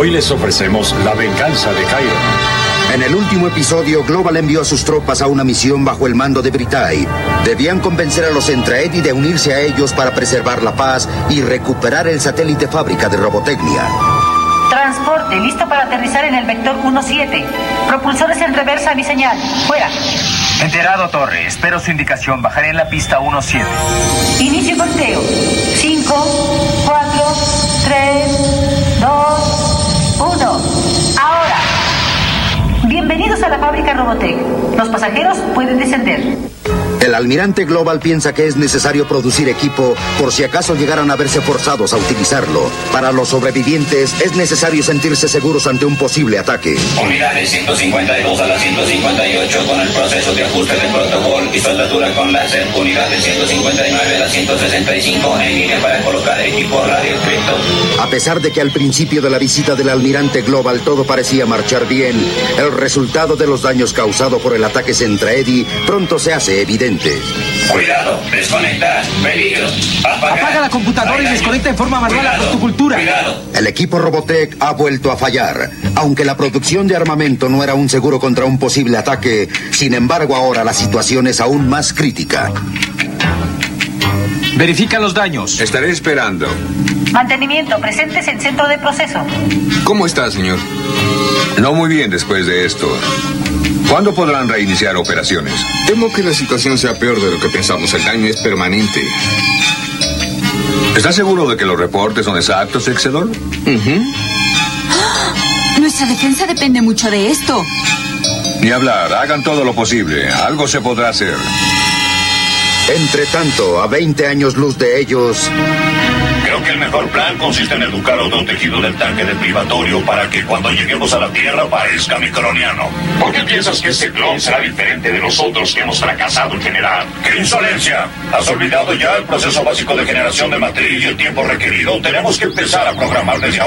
Hoy les ofrecemos la venganza de Cairo. En el último episodio, Global envió a sus tropas a una misión bajo el mando de Britai. Debían convencer a los Entraedi de unirse a ellos para preservar la paz y recuperar el satélite fábrica de Robotecnia. Transporte, listo para aterrizar en el vector 17. Propulsores en reversa a mi señal. Fuera. Enterado, Torre. Espero su indicación. Bajaré en la pista 17. Inicio conteo. 5, 4, 3, 2, 1. Ahora. Bienvenidos a la fábrica Robotech. Los pasajeros pueden descender. El almirante Global piensa que es necesario producir equipo por si acaso llegaran a verse forzados a utilizarlo. Para los sobrevivientes es necesario sentirse seguros ante un posible ataque. Unidades 152 a la 158 con el proceso de ajuste del protocolo y soldadura con láser. Unidades 159 a la 165 en línea para colocar equipo radio cripto. A pesar de que al principio de la visita del almirante Global todo parecía marchar bien, el resultado de los daños causados por el ataque Entraedi pronto se hace evidente. Cuidado, desconecta, peligro. Apaga la computadora y desconecta en forma manual la cultura. El equipo Robotech ha vuelto a fallar. Aunque la producción de armamento no era un seguro contra un posible ataque, sin embargo ahora la situación es aún más crítica. Verifica los daños. Estaré esperando. Mantenimiento, presentes en centro de proceso. ¿Cómo está, señor? No muy bien después de esto. ¿Cuándo podrán reiniciar operaciones? Temo que la situación sea peor de lo que pensamos. El daño es permanente. ¿Está seguro de que los reportes son exactos, Excedor? Nuestra defensa depende mucho de esto. Ni hablar, hagan todo lo posible. Algo se podrá hacer. Entre tanto, a 20 años luz de ellos... Creo que el mejor plan consiste en educar a otro tejido del tanque de privatorio para que cuando lleguemos a la Tierra parezca microniano. ¿Por qué piensas que ese clon será diferente de los otros que hemos fracasado en general? ¡Qué insolencia! ¿Has olvidado ya el proceso básico de generación de matriz y el tiempo requerido? Tenemos que empezar a programar desde ahora.